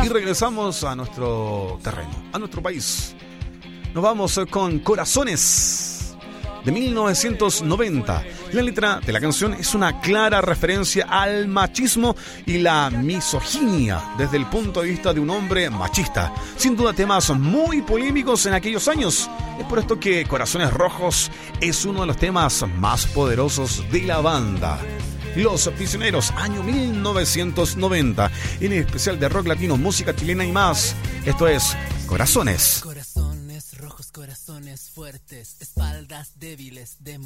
Y regresamos a nuestro terreno, a nuestro país. Nos vamos con Corazones, de 1990. La letra de la canción es una clara referencia al machismo y la misoginia desde el punto de vista de un hombre machista. Sin duda temas muy polémicos en aquellos años. Es por esto que Corazones Rojos es uno de los temas más poderosos de la banda. Los Prisioneros, año 1990, en el especial de rock latino, música chilena y más. Esto es Corazones. Corazones rojos, corazones fuertes, espaldas débiles de